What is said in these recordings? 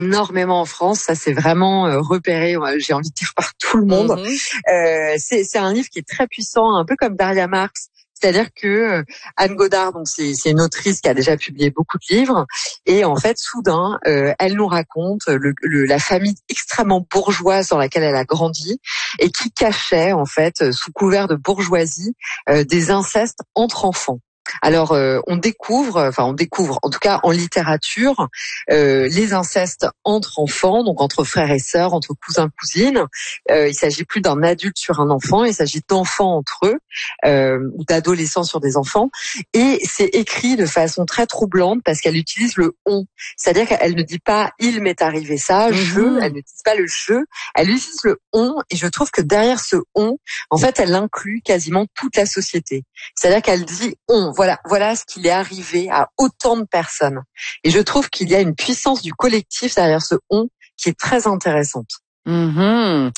énormément en France. Ça, c'est vraiment repéré, j'ai envie de dire, par tout le monde. C'est un livre qui est très puissant, un peu comme Daria Marx. C'est-à-dire que Anne Godard, donc c'est une autrice qui a déjà publié beaucoup de livres, et en fait, soudain, elle nous raconte la famille extrêmement bourgeoise dans laquelle elle a grandi et qui cachait, en fait, sous couvert de bourgeoisie, des incestes entre enfants. Alors, on découvre, en tout cas en littérature, les incestes entre enfants, donc entre frères et sœurs, entre cousins cousines. Il s'agit plus d'un adulte sur un enfant, il s'agit d'enfants entre eux, ou d'adolescents sur des enfants. Et c'est écrit de façon très troublante parce qu'elle utilise le on, c'est-à-dire qu'elle ne dit pas il m'est arrivé ça, je, elle ne dit pas le je, elle utilise le on. Et je trouve que derrière ce on, en fait, elle inclut quasiment toute la société. C'est-à-dire qu'elle dit on. Voilà ce qu'il est arrivé à autant de personnes. Et je trouve qu'il y a une puissance du collectif derrière ce on qui est très intéressante. Nous,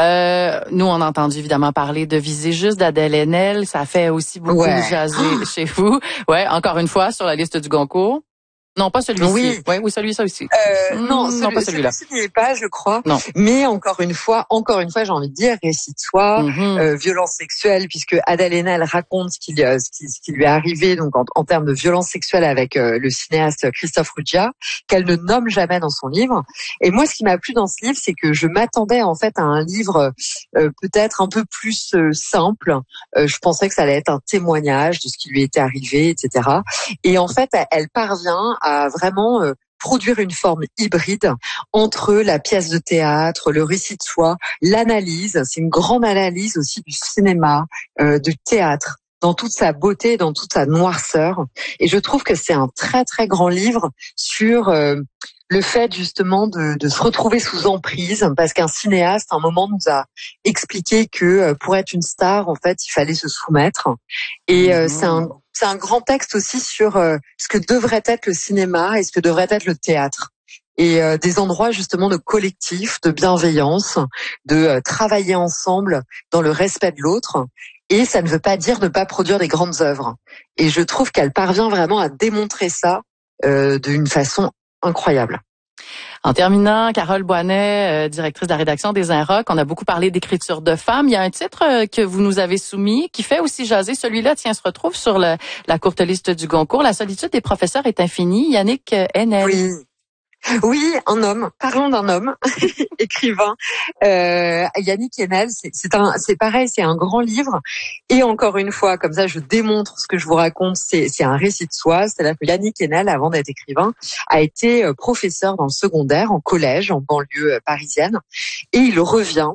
on a entendu évidemment parler de Viser juste d'Adèle Haenel. Ça fait aussi beaucoup jaser chez vous. Ouais, encore une fois, sur la liste du Goncourt. Non, pas celui-ci. Oui, celui-là aussi. Non, pas celui-là. Celui-ci n'y est pas, je crois. Non. Mais encore une fois, j'ai envie de dire, récit de soi, violence sexuelle, puisque Adèle Haenel raconte ce qui lui est arrivé, donc en termes de violence sexuelle avec le cinéaste Christophe Ruggia, qu'elle ne nomme jamais dans son livre. Et moi, ce qui m'a plu dans ce livre, c'est que je m'attendais en fait à un livre peut-être un peu plus simple. Je pensais que ça allait être un témoignage de ce qui lui était arrivé, etc. Et en fait, elle parvient à vraiment produire une forme hybride entre la pièce de théâtre, le récit de soi, l'analyse. C'est une grande analyse aussi du cinéma, du théâtre, dans toute sa beauté, dans toute sa noirceur. Et je trouve que c'est un très très grand livre sur le fait justement de se retrouver sous emprise, parce qu'un cinéaste, à un moment, nous a expliqué que pour être une star, en fait, il fallait se soumettre. Et c'est un grand texte aussi sur ce que devrait être le cinéma et ce que devrait être le théâtre. Et des endroits justement de collectif, de bienveillance, de travailler ensemble dans le respect de l'autre. Et ça ne veut pas dire ne pas produire des grandes œuvres. Et je trouve qu'elle parvient vraiment à démontrer ça d'une façon incroyable. En terminant, Carole Boinet, directrice de la rédaction des Inrocks, on a beaucoup parlé d'écriture de femmes. Il y a un titre que vous nous avez soumis qui fait aussi jaser. Celui-là, se retrouve sur la courte liste du Goncourt. La solitude des professeurs est infinie. Yannick Haenel. Oui, un homme. Parlons d'un homme, écrivain. Yannick Haenel, c'est pareil, c'est un grand livre. Et encore une fois, comme ça, je démontre ce que je vous raconte. C'est un récit de soi. C'est-à-dire que Yannick Haenel, avant d'être écrivain, a été professeur dans le secondaire, en collège, en banlieue parisienne. Et il revient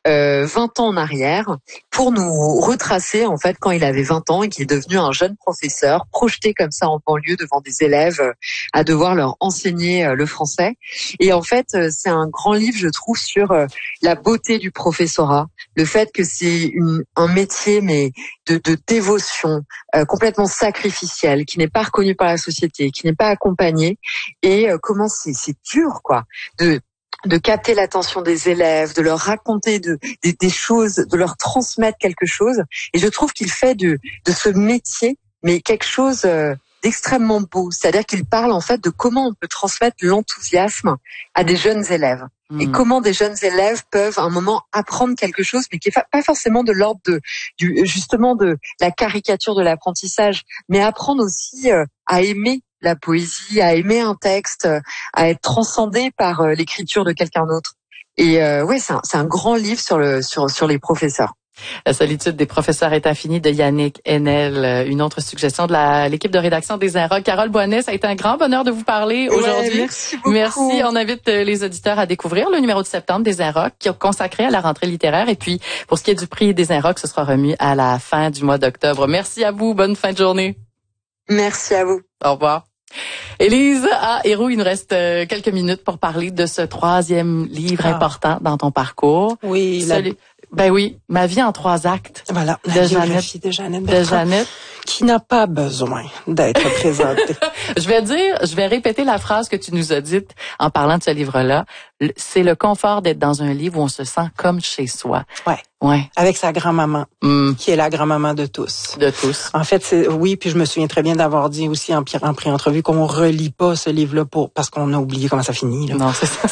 20 ans en arrière pour nous retracer, en fait, quand il avait 20 ans et qu'il est devenu un jeune professeur, projeté comme ça en banlieue devant des élèves, à devoir leur enseigner le français. Et en fait, c'est un grand livre, je trouve, sur la beauté du professorat, le fait que c'est un métier mais de dévotion complètement sacrificiel, qui n'est pas reconnu par la société, qui n'est pas accompagné, et comment c'est dur, quoi, de capter l'attention des élèves, de leur raconter des choses, de leur transmettre quelque chose. Et je trouve qu'il fait de ce métier mais quelque chose d'extrêmement beau. C'est-à-dire qu'il parle en fait de comment on peut transmettre l'enthousiasme à des jeunes élèves. Et comment des jeunes élèves peuvent à un moment apprendre quelque chose, mais qui est pas forcément de l'ordre justement de la caricature de l'apprentissage, mais apprendre aussi à aimer la poésie, à aimer un texte, à être transcendé par l'écriture de quelqu'un d'autre. Et c'est un grand livre sur les professeurs. La solitude des professeurs est infinie de Yannick Haenel, une autre suggestion de l'équipe de rédaction des Inrocks. Carole Boinet, ça a été un grand bonheur de vous parler aujourd'hui. Merci beaucoup. Merci. On invite les auditeurs à découvrir le numéro de septembre des Inrocks qui est consacré à la rentrée littéraire. Et puis, pour ce qui est du prix des Inrocks, ce sera remis à la fin du mois d'octobre. Merci à vous. Bonne fin de journée. Merci à vous. Au revoir. Élise Héroux, il nous reste quelques minutes pour parler de ce troisième livre important dans ton parcours. Oui. Ben oui, Ma vie en 3 actes. Voilà, la biographie de Jeannette Bertrand, qui n'a pas besoin d'être présentée. Je vais répéter la phrase que tu nous as dite en parlant de ce livre-là. C'est le confort d'être dans un livre où on se sent comme chez soi. Ouais. Avec sa grand-maman, qui est la grand-maman de tous. De tous. En fait, puis je me souviens très bien d'avoir dit aussi en pré-entrevue qu'on relit pas ce livre-là parce qu'on a oublié comment ça finit, là. Non, c'est ça.